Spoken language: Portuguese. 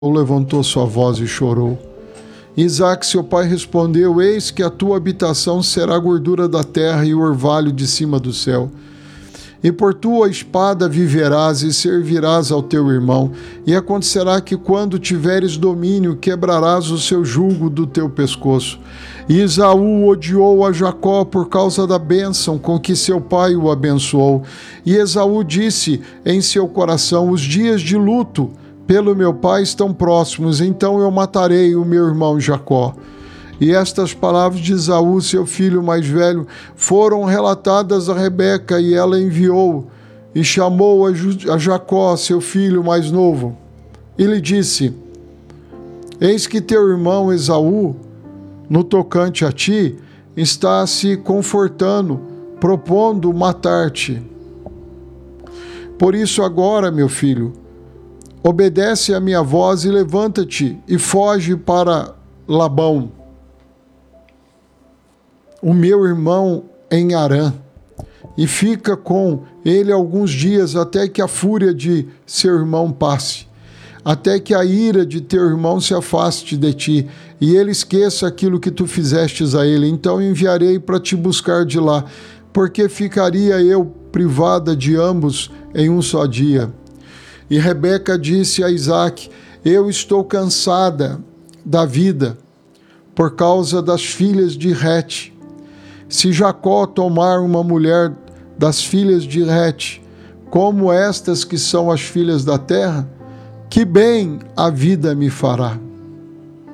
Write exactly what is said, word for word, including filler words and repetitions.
levantou sua voz e chorou. Isaque, seu pai, respondeu: Eis que a tua habitação será a gordura da terra e o orvalho de cima do céu. E por tua espada viverás e servirás ao teu irmão. E acontecerá que, quando tiveres domínio, quebrarás o seu jugo do teu pescoço. E Esaú odiou a Jacó por causa da bênção com que seu pai o abençoou. E Esaú disse em seu coração: Os dias de luto pelo meu pai estão próximos, então eu matarei o meu irmão Jacó. E estas palavras de Esaú, seu filho mais velho, foram relatadas a Rebeca, e ela enviou e chamou a Jacó, seu filho mais novo. E lhe disse: Eis que teu irmão Esaú, no tocante a ti, está se confortando, propondo matar-te. Por isso agora, meu filho, obedece à minha voz e levanta-te e foge para Labão, o meu irmão, em Harã, e fica com ele alguns dias até que a fúria de seu irmão passe, até que a ira de teu irmão se afaste de ti, e ele esqueça aquilo que tu fizestes a ele. Então enviarei para te buscar de lá, porque ficaria eu privada de ambos em um só dia. E Rebeca disse a Isaque: Eu estou cansada da vida por causa das filhas de Rete. Se Jacó tomar uma mulher das filhas de Rete, como estas que são as filhas da terra, que bem a vida me fará.